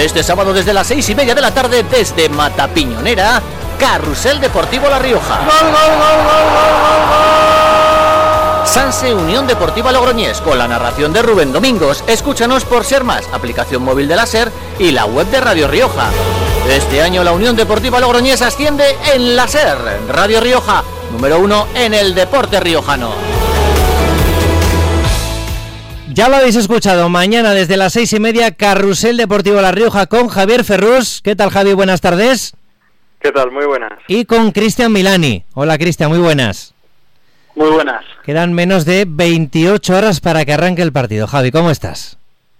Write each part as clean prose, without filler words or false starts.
Este sábado desde las 6:30 de la tarde, desde Matapiñonera, Carrusel Deportivo La Rioja. ¡Gol, gol, gol, gol, gol, gol! Sanse Unión Deportiva Logroñés, con la narración de Rubén Domingos. Escúchanos por Ser Más, aplicación móvil de la SER y la web de Radio Rioja. Este año la Unión Deportiva Logroñés asciende en la SER. Radio Rioja, número 1 en el deporte riojano. Ya lo habéis escuchado, mañana desde las 6:30, Carrusel Deportivo La Rioja con Javier Ferrús. ¿Qué tal, Javi? Buenas tardes. ¿Qué tal? Muy buenas. Y con Cristian Milani. Hola, Cristian, muy buenas. Muy buenas. Quedan menos de 28 horas para que arranque el partido. Javi, ¿cómo estás?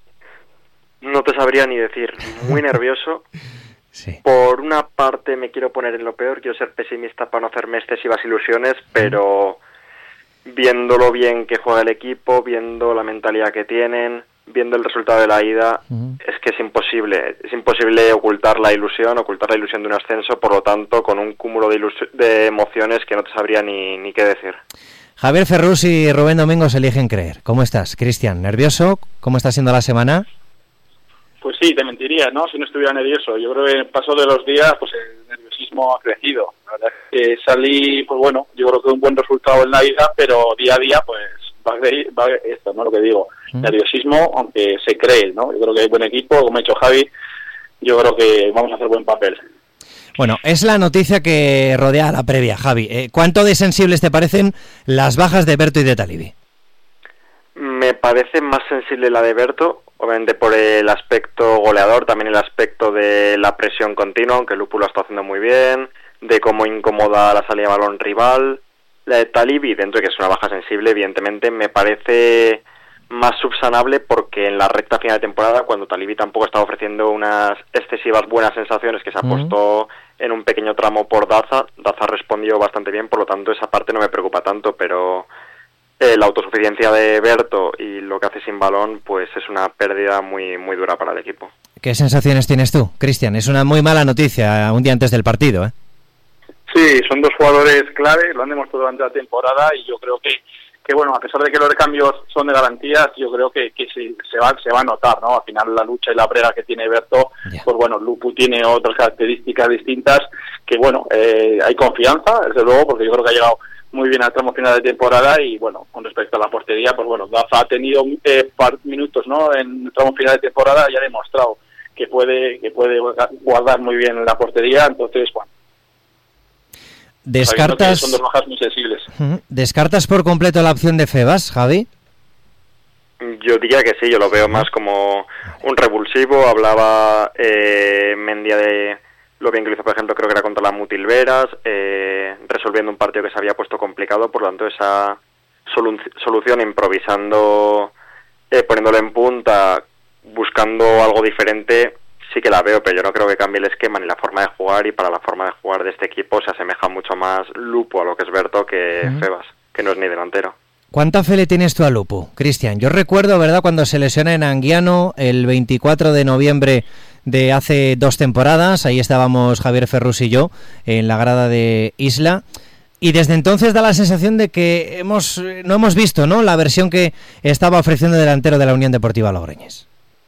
No te sabría ni decir. Muy nervioso. Sí. Por una parte me quiero poner en lo peor, quiero ser pesimista para no hacerme excesivas ilusiones, pero viendo lo bien que juega el equipo, viendo la mentalidad que tienen, viendo el resultado de la ida, es que es imposible ocultar la ilusión de un ascenso, por lo tanto, con un cúmulo de emociones que no te sabría ni qué decir. Javier Ferrús y Rubén Domingos eligen creer. ¿Cómo estás, Cristian? ¿Nervioso? ¿Cómo está siendo la semana? Pues sí, te mentiría, ¿no? Si no estuviera nervioso. Yo creo que en el paso de los días, pues el nerviosismo ha crecido. La verdad es que salí, pues bueno, yo creo que un buen resultado en la ida, pero día a día, pues va esto, ¿no? Lo que digo, nerviosismo, aunque se cree, ¿no? Yo creo que hay buen equipo, como ha dicho Javi, yo creo que vamos a hacer buen papel. Bueno, es la noticia que rodea la previa, Javi. ¿Cuánto de sensibles te parecen las bajas de Berto y de Talibi? Me parece más sensible la de Berto, obviamente por el aspecto goleador, también el aspecto de la presión continua, aunque Lupu lo está haciendo muy bien, de cómo incomoda la salida de balón rival. La de Talibi, dentro de que es una baja sensible, evidentemente, me parece más subsanable porque en la recta final de temporada, cuando Talibi tampoco estaba ofreciendo unas excesivas buenas sensaciones, que se apostó en un pequeño tramo por Daza respondió bastante bien, por lo tanto esa parte no me preocupa tanto, pero la autosuficiencia de Berto y lo que hace sin balón, pues es una pérdida muy, muy dura para el equipo. ¿Qué sensaciones tienes tú, Cristian? Es una muy mala noticia un día antes del partido, ¿eh? Sí, son dos jugadores clave, lo han demostrado durante la temporada y yo creo que bueno, a pesar de que los recambios son de garantías, yo creo que se va a notar, ¿no? Al final la lucha y la brega que tiene Berto, pues bueno, Lupu tiene otras características distintas que bueno, hay confianza, desde luego, porque yo creo que ha llegado muy bien al tramo final de temporada y bueno, con respecto a la portería, pues bueno, Daza ha tenido minutos, ¿no? En el tramo final de temporada y ha demostrado que puede guardar muy bien la portería, entonces bueno. ¿Descartas? Son dos bajas muy sensibles. ¿Descartas por completo la opción de Febas, Javi? Yo diría que sí, yo lo veo más como un revulsivo. Hablaba Mendia de lo bien que lo hizo, por ejemplo, creo que era contra la Mutilveras, resolviendo un partido que se había puesto complicado, por lo tanto esa solución improvisando, poniéndolo en punta, buscando algo diferente, sí que la veo, pero yo no creo que cambie el esquema ni la forma de jugar, y para la forma de jugar de este equipo se asemeja mucho más Lupu a lo que es Berto que Febas, que no es ni delantero. ¿Cuánta fe le tienes tú a Lupu, Cristian? Yo recuerdo, ¿verdad?, cuando se lesiona en Anguiano el 24 de noviembre de hace 2 temporadas, ahí estábamos Javier Ferrús y yo en la grada de Isla, y desde entonces da la sensación de que no hemos visto, ¿no?, la versión que estaba ofreciendo el delantero de la Unión Deportiva Logroñés.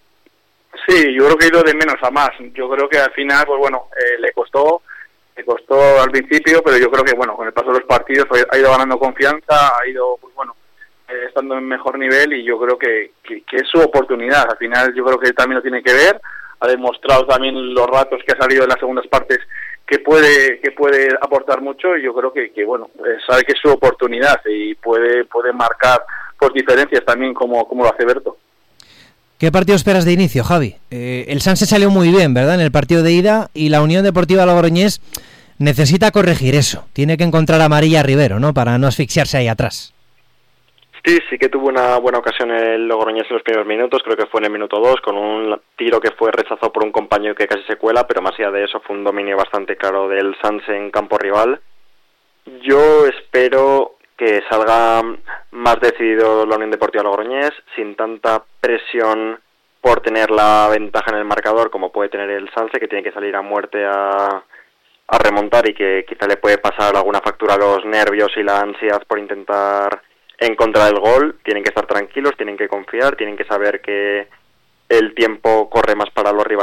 Sí, yo creo que ha ido de menos a más. Yo creo que al final, pues bueno, le costó al principio, pero yo creo que bueno, con el paso de los partidos ha ido ganando confianza, ha ido, pues bueno, estando en mejor nivel, y yo creo que es su oportunidad. Al final yo creo que él también lo tiene que ver, ha demostrado también los ratos que ha salido en las segundas partes que puede aportar mucho, y yo creo que bueno, sabe que es su oportunidad y puede marcar por diferencias también como lo hace Berto. ¿Qué partido esperas de inicio, Javi? El Sanse salió muy bien, ¿verdad?, en el partido de ida, y la Unión Deportiva Logroñés necesita corregir eso. Tiene que encontrar a María Rivero, ¿no?, para no asfixiarse ahí atrás. Sí que tuvo una buena ocasión el Logroñés en los primeros minutos, creo que fue en el minuto 2, con un tiro que fue rechazado por un compañero que casi se cuela, pero más allá de eso fue un dominio bastante claro del Sanse en campo rival. Yo espero que salga más decidido la Unión Deportiva Logroñés, sin tanta presión por tener la ventaja en el marcador como puede tener el Sanse, que tiene que salir a muerte a remontar, y que quizá le puede pasar alguna factura a los nervios y la ansiedad por intentar encontrar el gol. Tienen que estar tranquilos, tienen que confiar, tienen que saber que el tiempo corre más para los rivales